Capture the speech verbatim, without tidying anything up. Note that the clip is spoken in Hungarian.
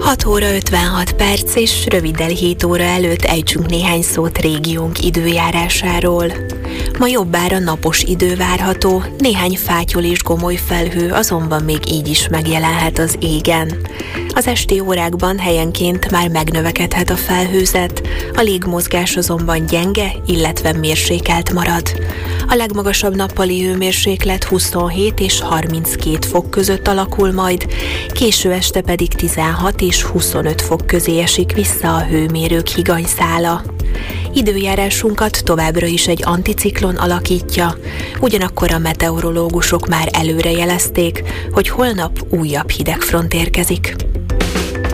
hat óra ötvenhat perc, és röviddel hét óra előtt ejtsünk néhány szót régiónk időjárásáról. Ma jobbára napos idő várható, néhány fátyol és gomoly felhő azonban még így is megjelenhet az égen. Az esti órákban helyenként már megnövekedhet a felhőzet, a légmozgás azonban gyenge, illetve mérsékelt marad. A legmagasabb nappali hőmérséklet huszonhét és harminckét fok között alakul majd, késő este pedig tizenhat és huszonöt fok közé esik vissza a hőmérők higanyszála. Időjárásunkat továbbra is egy anticiklon alakítja, ugyanakkor a meteorológusok már előre jelezték, hogy holnap újabb hidegfront érkezik.